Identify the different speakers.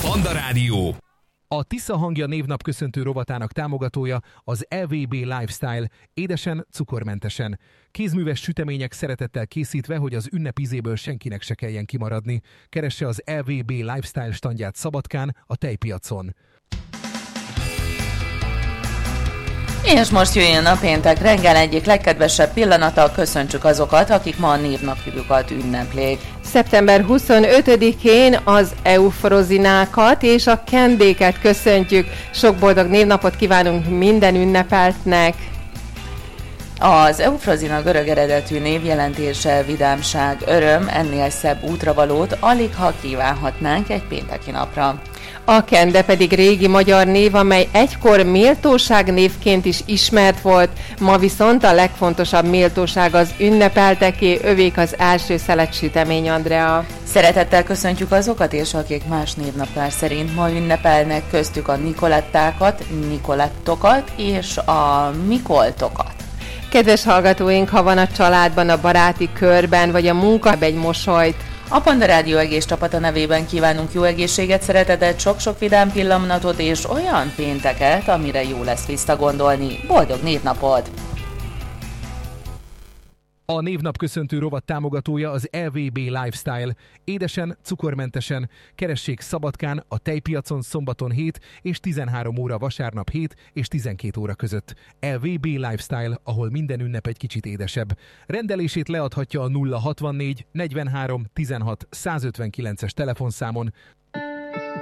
Speaker 1: Panda Rádió.
Speaker 2: A Tisza hangja névnap köszöntő rovatának támogatója az EVB Lifestyle, édesen, cukormentesen. Kézműves sütemények szeretettel készítve, hogy az ünnepízéből senkinek se kelljen kimaradni. Keresse az EVB Lifestyle standját Szabadkán, a tejpiacon.
Speaker 3: És most jöjjön a péntek reggel egyik legkedvesebb pillanata, köszöntsük azokat, akik ma a névnapjukat ünneplik.
Speaker 4: Szeptember 25-én az eufrozinákat és a kendéket köszöntjük. Sok boldog névnapot kívánunk minden ünnepeltnek.
Speaker 3: Az eufrozina görög eredetű név jelentése vidámság, öröm, ennél szebb útravalót aligha kívánhatnánk egy pénteki napra.
Speaker 4: A kende pedig régi magyar név, amely egykor méltóság névként is ismert volt, ma viszont a legfontosabb méltóság az ünnepelteké, övék az első szelet sütemény, Andrea.
Speaker 3: Szeretettel köszöntjük azokat és akik más névnaptár szerint ma ünnepelnek, köztük a Nikolettákat, Nikolettokat és a Mikoltokat.
Speaker 4: Kedves hallgatóink, ha van a családban, a baráti körben vagy a munkában egy mosolyt,
Speaker 3: a Panda Rádió egész csapata nevében kívánunk jó egészséget, szeretetet, sok-sok vidám pillanatot és olyan pénteket, amire jó lesz visszagondolni. Boldog névnapot!
Speaker 2: A névnap köszöntő rovat támogatója az EVB Lifestyle. Édesen, cukormentesen. Keressék Szabadkán, a tejpiacon szombaton 7 és 13 óra vasárnap 7 és 12 óra között. EVB Lifestyle, ahol minden ünnep egy kicsit édesebb. Rendelését leadhatja a 064 43 16 159-es telefonszámon,